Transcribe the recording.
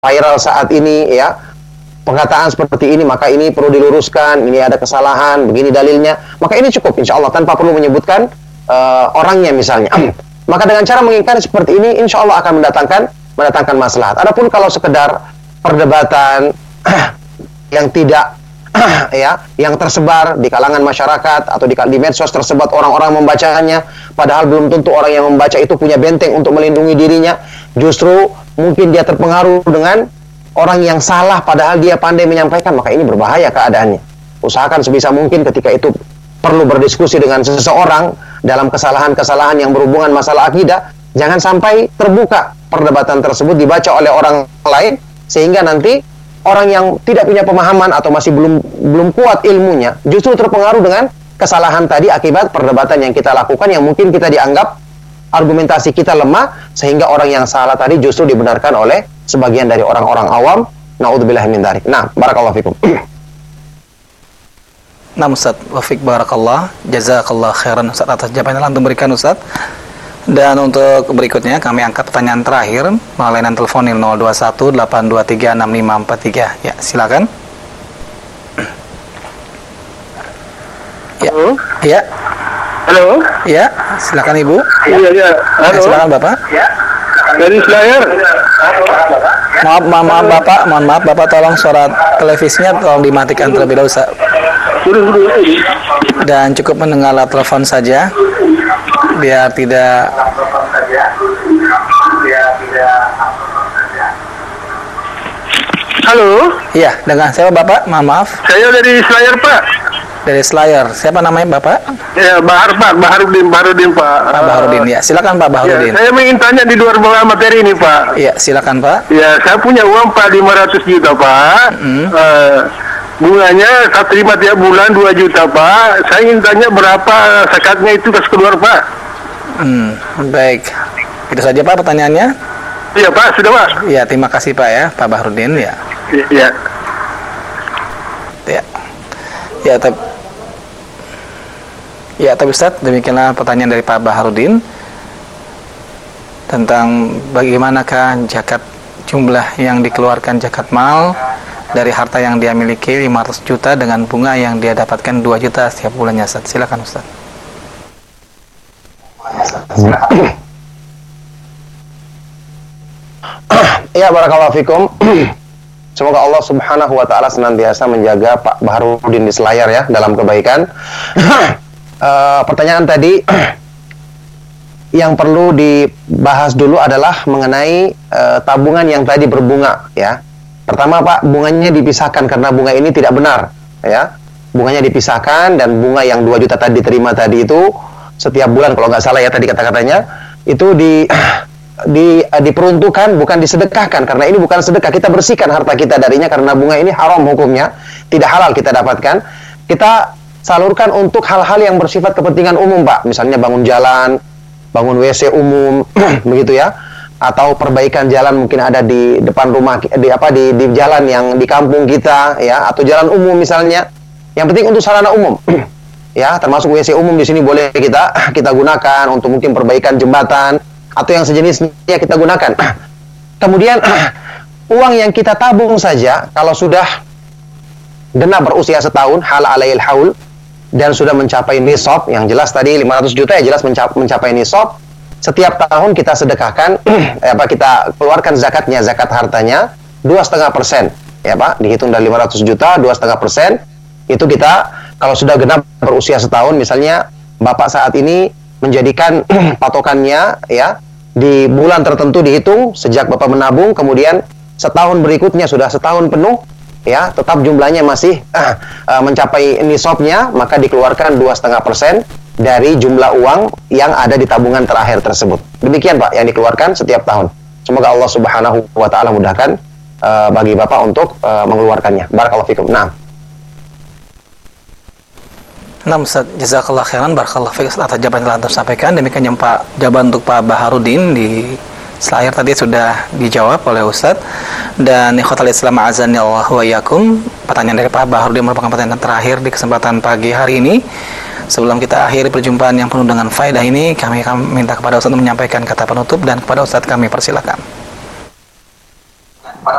viral saat ini ya, perkataan seperti ini, maka ini perlu diluruskan, ini ada kesalahan, begini dalilnya, maka ini cukup insya Allah tanpa perlu menyebutkan orangnya misalnya. Maka dengan cara mengingkari seperti ini, insya Allah akan mendatangkan maslahat. Adapun kalau sekedar perdebatan yang tidak ya, yang tersebar di kalangan masyarakat atau di medsos tersebar, orang-orang membacanya, padahal belum tentu orang yang membaca itu punya benteng untuk melindungi dirinya. Justru mungkin dia terpengaruh dengan orang yang salah, padahal dia pandai menyampaikan, maka ini berbahaya keadaannya. Usahakan sebisa mungkin ketika itu perlu berdiskusi dengan seseorang dalam kesalahan-kesalahan yang berhubungan masalah akidah, jangan sampai terbuka perdebatan tersebut dibaca oleh orang lain, sehingga nanti orang yang tidak punya pemahaman atau masih belum kuat ilmunya justru terpengaruh dengan kesalahan tadi akibat perdebatan yang kita lakukan, yang mungkin kita dianggap argumentasi kita lemah, sehingga orang yang salah tadi justru dibenarkan oleh sebagian dari orang-orang awam. Naudzubillah min dzalik. Nah, barakallahu fikum. Nah, Ustaz, wafik barakallah, jazakallah khairan Ustaz atas jawaban yang telah memberikan Ustaz. Dan untuk berikutnya kami angkat pertanyaan terakhir melalui layanan telepon 0218236543. Ya, silakan. Ya. Halo. Ya. Halo. Ya, silakan Ibu. Iya, iya. Halo. Ya, silakan Bapak. Ya. Dari Selayar. Mohon maaf Bapak, tolong suara televisinya tolong dimatikan terlebih dahulu Ustaz. Dan cukup mendengar telepon saja biar tidak Halo. Iya, dengan siapa Bapak? Maaf. Saya dari Selayar, Pak. Dari Selayar. Siapa namanya Bapak? Ya, Baharudin, Pak. Baharudin, ya. Silakan Pak Baharudin. Ya, saya ingin tanya di luar materi ini, Pak. Iya, silakan Pak. Ya, saya punya uang Pak 500 juta, Pak. Bunganya saya terima tiap bulan 2 juta, Pak. Saya ingin tanya berapa zakatnya itu pas keluar, Pak. Baik. Itu saja Pak pertanyaannya. Iya, Pak, sudah, Pak. Iya, terima kasih Pak ya, Pak Baharudin ya. Iya. Ya. Ya, tapi Ustaz, demikianlah pertanyaan dari Pak Baharudin tentang bagaimanakah zakat, jumlah yang dikeluarkan zakat mal dari harta yang dia miliki 500 juta dengan bunga yang dia dapatkan 2 juta setiap bulannya. Ustaz, silakan Ustaz. Ya, barakallahu fikum. Semoga Allah Subhanahu wa taala senantiasa menjaga Pak Baharudin di Selayar ya dalam kebaikan. Pertanyaan tadi yang perlu dibahas dulu adalah mengenai tabungan yang tadi berbunga ya. Pertama Pak, bunganya dipisahkan karena bunga ini tidak benar ya. Bunganya dipisahkan, dan bunga yang 2 juta tadi diterima tadi itu setiap bulan kalau nggak salah ya tadi kata-katanya itu diperuntukkan, bukan disedekahkan, karena ini bukan sedekah. Kita bersihkan harta kita darinya karena bunga ini haram hukumnya, tidak halal kita dapatkan. Kita salurkan untuk hal-hal yang bersifat kepentingan umum Pak, misalnya bangun jalan, bangun WC umum begitu ya, atau perbaikan jalan mungkin ada di depan rumah, di jalan yang di kampung kita ya, atau jalan umum misalnya, yang penting untuk sarana umum ya, termasuk WC umum di sini boleh kita gunakan untuk mungkin perbaikan jembatan atau yang sejenisnya kita gunakan. Kemudian uang yang kita tabung saja kalau sudah genap berusia setahun, hal alail haul, dan sudah mencapai nisab, yang jelas tadi 500 juta ya jelas mencapai nisab, setiap tahun kita sedekahkan kita keluarkan zakatnya, zakat hartanya 2,5% ya Pak, dihitung dari 500 juta 2,5%. Itu kita kalau sudah genap berusia setahun, misalnya Bapak saat ini menjadikan patokannya ya di bulan tertentu dihitung sejak Bapak menabung, kemudian setahun berikutnya sudah setahun penuh ya, tetap jumlahnya masih mencapai nisabnya, maka dikeluarkan 2,5% dari jumlah uang yang ada di tabungan terakhir tersebut. Demikian Pak yang dikeluarkan setiap tahun. Semoga Allah Subhanahu wa taala mudahkan bagi Bapak untuk mengeluarkannya. Barakallahu fikum. Nah, Ustaz, jazakallah khairan, barakallahu fiik atas jawaban yang telah sampaikan. Demikian yang jawaban untuk Pak Baharudin di Selayar tadi sudah dijawab oleh Ustaz. Dan ikhwatal Islam azani Allah wa iyyakum, pertanyaan dari Pak Baharudin merupakan pertanyaan terakhir di kesempatan pagi hari ini. Sebelum kita akhiri perjumpaan yang penuh dengan faedah ini, kami akan minta kepada Ustaz untuk menyampaikan kata penutup, dan kepada Ustaz kami persilakan.